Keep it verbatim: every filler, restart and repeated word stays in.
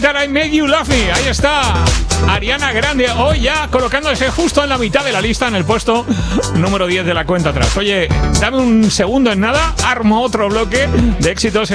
That I Make You Love Me. Ahí está Ariana Grande, hoy ya colocándose justo en la mitad de la lista, en el puesto número diez de la cuenta atrás. Oye, dame un segundo, en nada armo otro bloque de éxitos.